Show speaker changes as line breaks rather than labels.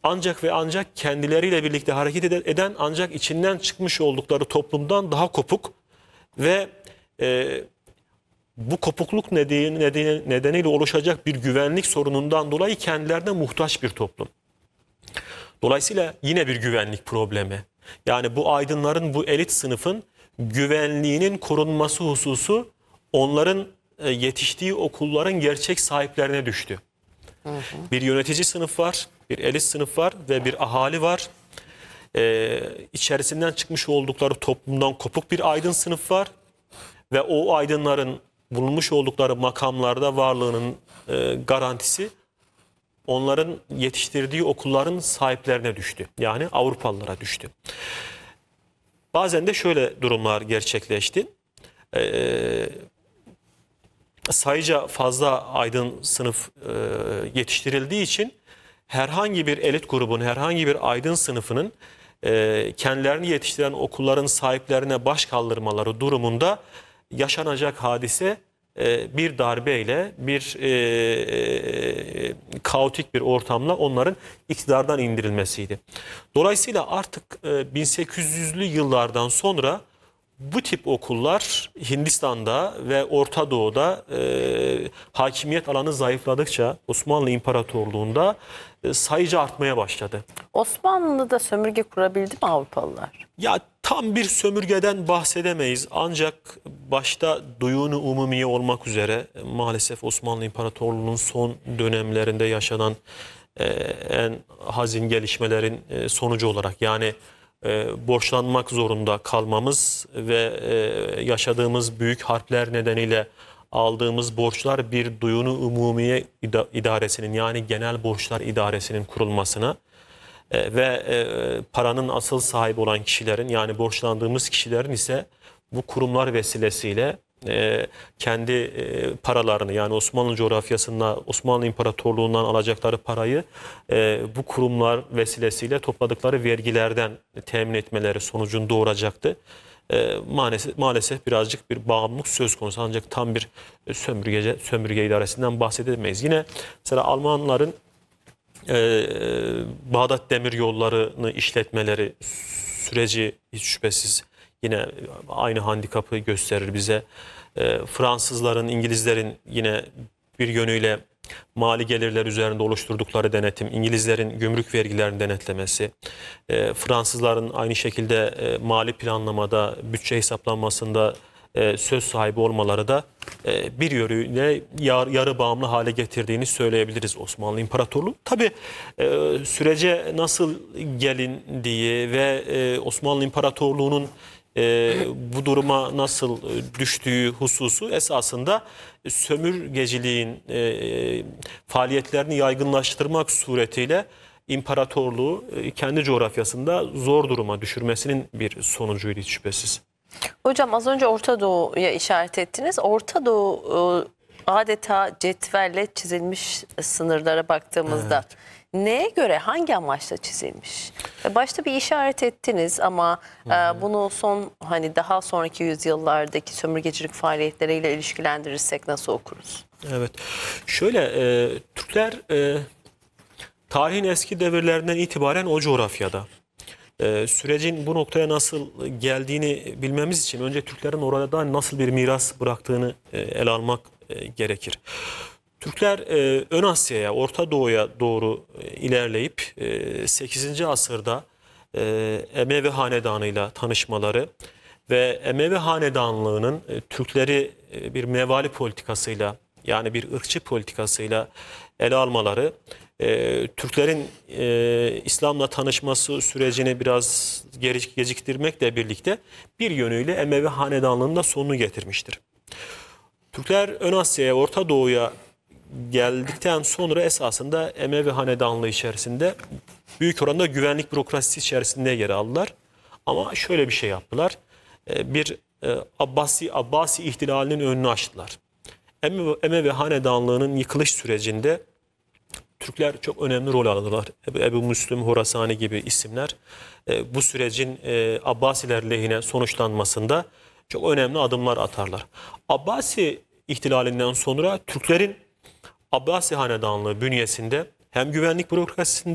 ancak ve ancak kendileriyle birlikte hareket eden ancak içinden çıkmış oldukları toplumdan daha kopuk ve bu kopukluk nedeniyle oluşacak bir güvenlik sorunundan dolayı kendilerine muhtaç bir toplum. Dolayısıyla yine bir güvenlik problemi. Yani bu aydınların, bu elit sınıfın güvenliğinin korunması hususu onların yetiştiği okulların gerçek sahiplerine düştü. Bir yönetici sınıf var, bir elit sınıf var ve bir ahali var. İçerisinden çıkmış oldukları toplumdan kopuk bir aydın sınıf var. Ve o aydınların bulunmuş oldukları makamlarda varlığının garantisi onların yetiştirdiği okulların sahiplerine düştü. Yani Avrupalılara düştü. Bazen de şöyle durumlar gerçekleşti. Sayıca fazla aydın sınıf yetiştirildiği için herhangi bir elit grubun, herhangi bir aydın sınıfının kendilerini yetiştiren okulların sahiplerine baş kaldırmaları durumunda yaşanacak hadise bir darbeyle, bir kaotik bir ortamla onların iktidardan indirilmesiydi. Dolayısıyla artık 1800'lü yıllardan sonra bu tip okullar Hindistan'da ve Orta Doğu'da hakimiyet alanı zayıfladıkça Osmanlı İmparatorluğu'nda sayıca artmaya başladı.
Osmanlı'da sömürge kurabildi mi Avrupalılar?
Ya tam bir sömürgeden bahsedemeyiz ancak başta Duyun-u Umumiye olmak üzere maalesef Osmanlı İmparatorluğu'nun son dönemlerinde yaşanan en hazin gelişmelerin sonucu olarak yani borçlanmak zorunda kalmamız ve yaşadığımız büyük harpler nedeniyle aldığımız borçlar bir Duyun-u Umumiye idaresinin yani genel borçlar idaresinin kurulmasına ve paranın asıl sahibi olan kişilerin yani borçlandığımız kişilerin ise bu kurumlar vesilesiyle kendi paralarını yani Osmanlı coğrafyasında Osmanlı İmparatorluğu'ndan alacakları parayı bu kurumlar vesilesiyle topladıkları vergilerden temin etmeleri sonucunu doğuracaktı. Maalesef birazcık bir bağımlılık söz konusu ancak tam bir sömürge idaresinden bahsedemeyiz. Yine mesela Almanların Bağdat demir yollarını işletmeleri süreci hiç şüphesiz yine aynı handikapı gösterir bize. Fransızların, İngilizlerin yine bir yönüyle mali gelirler üzerinde oluşturdukları denetim, İngilizlerin gümrük vergilerini denetlemesi, Fransızların aynı şekilde mali planlamada, bütçe hesaplanmasında söz sahibi olmaları da bir yönüyle yarı bağımlı hale getirdiğini söyleyebiliriz Osmanlı İmparatorluğu. Tabii sürece nasıl gelindiği ve Osmanlı İmparatorluğu'nun bu duruma nasıl düştüğü hususu esasında sömürgeciliğin faaliyetlerini yaygınlaştırmak suretiyle imparatorluğu kendi coğrafyasında zor duruma düşürmesinin bir sonucuydu hiç şüphesiz.
Hocam az önce Orta Doğu'ya işaret ettiniz. Orta Doğu adeta cetvelle çizilmiş sınırlara baktığımızda neye göre hangi amaçla çizilmiş? Başta bir işaret ettiniz ama bunu daha sonraki yüzyıllardaki sömürgecilik faaliyetleriyle ilişkilendirirsek nasıl okuruz?
Evet. Şöyle Türkler tarihin eski devirlerinden itibaren o coğrafyada. Sürecin bu noktaya nasıl geldiğini bilmemiz için önce Türklerin orada nasıl bir miras bıraktığını ele almak gerekir. Türkler Ön Asya'ya, Orta Doğu'ya doğru ilerleyip 8. asırda Emevi Hanedanı'yla tanışmaları ve Emevi Hanedanlığı'nın Türkleri bir mevali politikasıyla yani bir ırkçı politikasıyla ele almaları, Türklerin İslam'la tanışması sürecini biraz geciktirmekle birlikte bir yönüyle Emevi Hanedanlığı'nın da sonunu getirmiştir. Türkler Ön Asya'ya, Orta Doğu'ya geldikten sonra esasında Emevi Hanedanlığı içerisinde büyük oranda güvenlik bürokrasisi içerisinde yer aldılar. Ama şöyle bir şey yaptılar. Bir Abbasi ihtilalinin önünü açtılar. Emevi Hanedanlığı'nın yıkılış sürecinde Türkler çok önemli rol aldılar. Ebu Müslüm Horasani gibi isimler bu sürecin Abbasiler lehine sonuçlanmasında çok önemli adımlar atarlar. Abbasi ihtilalinden sonra Türklerin Abbasi Hanedanlığı bünyesinde hem güvenlik bürokrasisinde